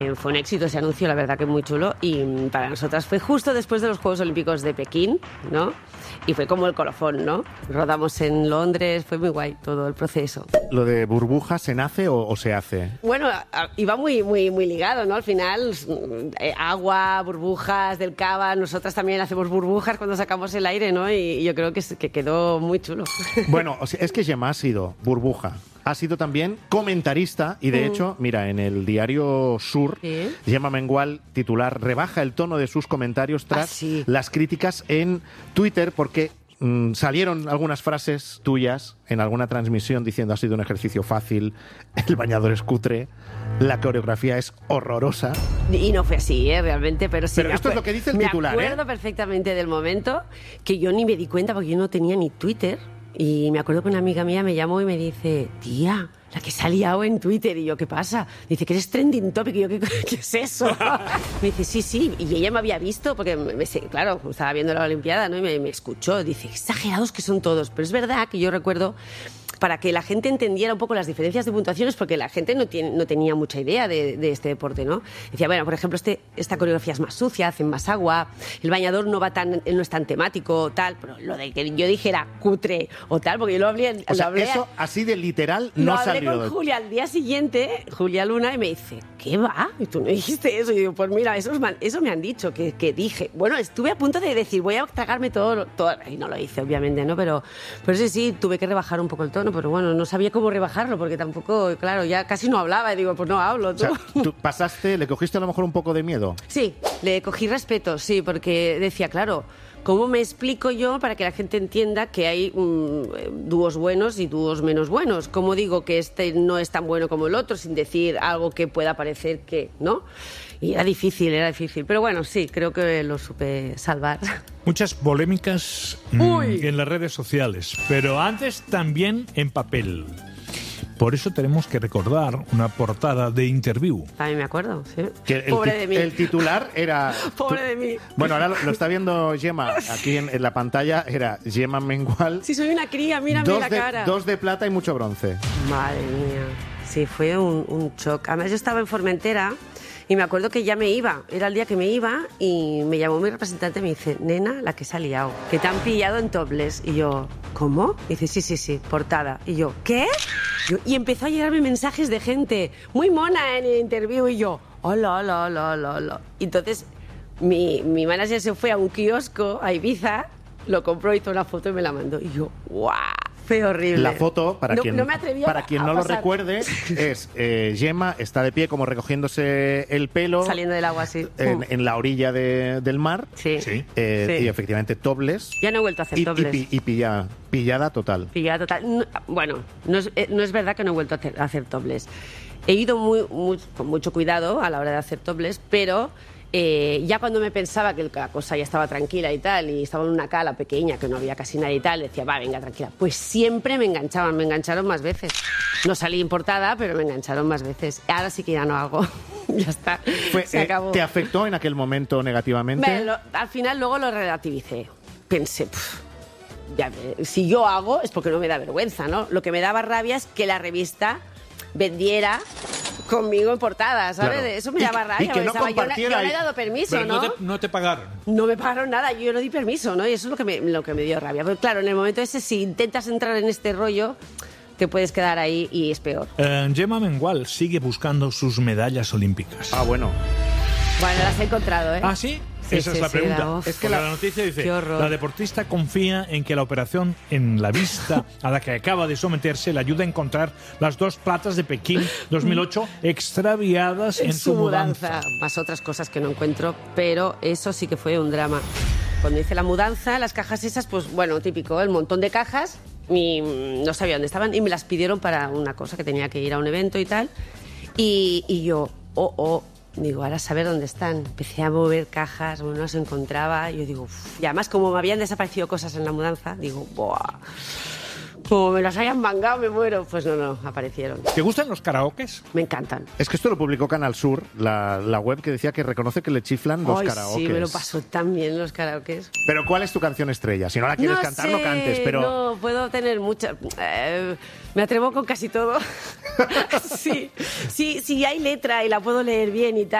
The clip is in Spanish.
Fue un éxito ese anuncio, la verdad que muy chulo, y para nosotras fue justo después de los Juegos Olímpicos de Pekín, ¿no? Y fue como el colofón, ¿no? Rodamos en Londres, fue muy guay todo el proceso. ¿Lo de burbujas se nace o se hace? Bueno, iba muy ligado, ¿no? Al final, agua, burbujas del cava, nosotras también hacemos burbujas cuando sacamos el aire, ¿no? Y yo creo que quedó muy chulo. Bueno, o sea, es que Gemma ha sido burbuja. Ha sido también comentarista y, de hecho, mira, en el diario Sur, ¿sí? Gemma Mengual, titular, rebaja el tono de sus comentarios tras las críticas en Twitter porque salieron algunas frases tuyas en alguna transmisión diciendo ha sido un ejercicio fácil, el bañador es cutre, la coreografía es horrorosa. Y no fue así, realmente, pero sí. Pero esto es lo que dice el titular, Me acuerdo perfectamente del momento que yo ni me di cuenta porque yo no tenía ni Twitter. Y me acuerdo que una amiga mía me llamó y me dice, tía, la que se ha liado en Twitter. Y yo, ¿qué pasa? Dice que eres trending topic. Y yo, ¿qué es eso? Me dice, sí. Y ella me había visto, porque, claro, estaba viendo la Olimpiada, ¿no? Y me escuchó. Dice, exagerados que son todos. Pero es verdad que yo recuerdo, para que la gente entendiera un poco las diferencias de puntuaciones, porque la gente no tenía mucha idea de este deporte, ¿no? Decía, bueno, por ejemplo, esta coreografía es más sucia, hacen más agua, el bañador no es tan temático, tal, pero lo de que yo dijera cutre o tal, porque yo lo hablé... O sea, eso así de literal no salió. Lo hablé con Julia al día siguiente, Julia Luna, y me dice, ¿qué va? ¿Y tú no dijiste eso? Y digo, pues mira, eso me han dicho, que dije. Bueno, estuve a punto de decir, voy a tragarme todo, y no lo hice, obviamente, ¿no? Pero sí, tuve que rebajar un poco el tono, pero bueno, no sabía cómo rebajarlo, porque tampoco, claro, ya casi no hablaba, y digo, pues no hablo. ¿Tú? O sea, ¿le cogiste a lo mejor un poco de miedo? Sí, le cogí respeto, sí, porque decía, claro, ¿cómo me explico yo para que la gente entienda que hay dúos buenos y dúos menos buenos? ¿Cómo digo que este no es tan bueno como el otro, sin decir algo que pueda parecer que, ¿no? Y era difícil, pero bueno, sí, creo que lo supe salvar. Muchas polémicas en las redes sociales, pero antes también en papel. Por eso tenemos que recordar una portada de Interview. También me acuerdo, sí. Pobre de mí. El titular era... Pobre de mí. Bueno, ahora lo está viendo Gemma aquí en la pantalla. Era Gemma Mengual. Sí, soy una cría, mírame la cara. 2 de plata y mucho bronce. Madre mía. Sí, fue un shock. Además, yo estaba en Formentera y me acuerdo que ya me iba. Era el día que me iba y me llamó mi representante y me dice, nena, la que se ha liado, que te han pillado en topless. Y yo, ¿cómo? Y dice, sí, portada. Y yo, ¿qué? Y empezó a llegarme mensajes de gente muy mona en el Interview y yo, hola. Y entonces mi manager se fue a un kiosco a Ibiza, lo compró, hizo una foto y me la mandó. Y yo, ¡guau! Fue horrible. La foto, para quien no lo pasar. recuerde, es Gemma está de pie como recogiéndose el pelo. Saliendo del agua, sí. En la orilla del mar. Sí. Y efectivamente topless. Ya no he vuelto a hacer topless. Y pillada total. Pillada total. Bueno, no es verdad que no he vuelto a hacer topless. He ido con mucho cuidado a la hora de hacer topless, pero... ya cuando me pensaba que la cosa ya estaba tranquila y tal, y estaba en una cala pequeña que no había casi nadie y tal, decía, va, venga, tranquila. Pues siempre me engancharon más veces. No salí importada, pero me engancharon más veces. Ahora sí que ya no hago. Ya está, se acabó. ¿Te afectó en aquel momento negativamente? Al final luego lo relativicé. Pensé, si yo hago es porque no me da vergüenza, ¿no? Lo que me daba rabia es que la revista vendiera conmigo en portada, ¿sabes? Claro. Eso me daba rabia. Y que no compartiera. Yo le he dado permiso, pero ¿no? No te pagaron. No me pagaron nada, yo no di permiso, ¿no? Y eso es lo que me dio rabia. Pero claro, en el momento ese, si intentas entrar en este rollo, te puedes quedar ahí y es peor. Gemma Mengual sigue buscando sus medallas olímpicas. Ah, bueno. Bueno, las he encontrado, ¿eh? ¿Ah, sí? Esa es la pregunta. Es que la noticia dice, la deportista confía en que la operación en la vista a la que acaba de someterse le ayude a encontrar las 2 platas de Pekín 2008 extraviadas en su mudanza. Más otras cosas que no encuentro, pero eso sí que fue un drama. Cuando hice la mudanza, las cajas esas, pues bueno, típico, el montón de cajas, y no sabía dónde estaban y me las pidieron para una cosa que tenía que ir a un evento y tal. Y yo, digo, ahora saber dónde están. Empecé a mover cajas, no las encontraba. Yo digo, y además como me habían desaparecido cosas en la mudanza, digo, ¡buah! Como me las hayan mangado, me muero. Pues no, aparecieron. ¿Te gustan los karaokes? Me encantan. Es que esto lo publicó Canal Sur, la web que decía que reconoce que le chiflan los karaokes. Sí, me lo pasó tan bien los karaokes. Pero ¿cuál es tu canción estrella? Si no la quieres cantar, no cantes, pero... No, puedo tener muchas... me atrevo con casi todo. Sí, hay letra y la puedo leer bien y tal.